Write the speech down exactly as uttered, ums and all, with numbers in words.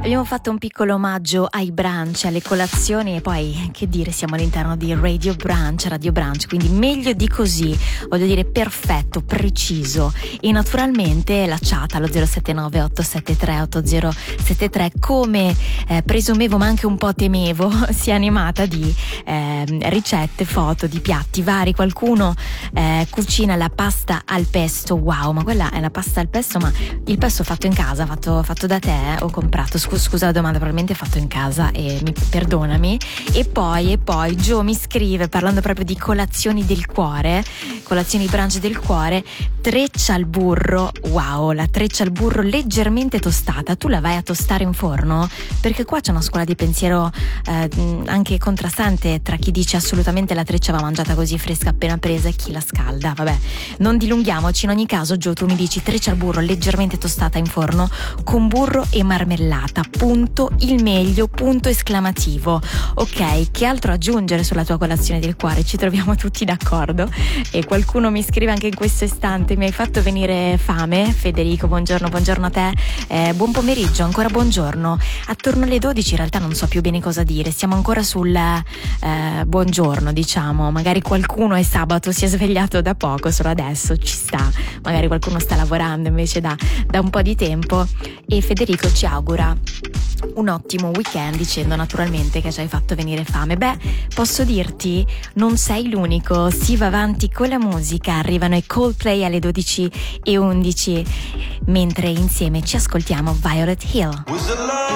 Abbiamo fatto un piccolo omaggio ai brunch, alle colazioni e poi, che dire, siamo all'interno di Radio Brunch, Radio Brunch, quindi meglio di così, voglio dire perfetto, preciso. E naturalmente la chat allo zero sette nove otto sette tre otto zero sette tre, come eh, presumevo ma anche un po' temevo, sia animata di eh, ricette, foto di piatti vari. Qualcuno eh, cucina la pasta al pesto, wow, ma quella è la pasta al pesto, ma il pesto fatto in casa, fatto, fatto da te, eh, o comprato? Scusa, scusa la domanda, probabilmente fatto in casa, e mi perdonami. E poi, e poi Gio mi scrive, parlando proprio di colazioni del cuore, colazioni brunch del cuore, treccia al burro, wow, la treccia al burro leggermente tostata. Tu la vai a tostare in forno? Perché qua c'è una scuola di pensiero eh, anche contrastante tra chi dice assolutamente la treccia va mangiata così fresca appena presa e chi la scalda. Vabbè, non dilunghiamoci. In ogni caso, Gio, tu mi dici treccia al burro leggermente tostata in forno con burro e marmellata, punto, il meglio, punto esclamativo. Ok, che altro aggiungere sulla tua colazione del cuore? Ci troviamo tutti d'accordo. E qualcuno mi scrive anche in questo istante: mi hai fatto venire fame, Federico. Buongiorno, buongiorno a te, eh, buon pomeriggio, ancora buongiorno. Attorno alle dodici in realtà non so più bene cosa dire, siamo ancora sul eh, buongiorno, diciamo. Magari qualcuno è sabato, si è svegliato da poco, solo adesso, ci sta. Magari qualcuno sta lavorando invece da, da un po' di tempo. E Federico ci augura un ottimo weekend, dicendo naturalmente che ci hai fatto venire fame. Beh, posso dirti, non sei l'unico. Si va avanti con la musica, arrivano i Coldplay alle dodici e undici, mentre insieme ci ascoltiamo Violet Hill.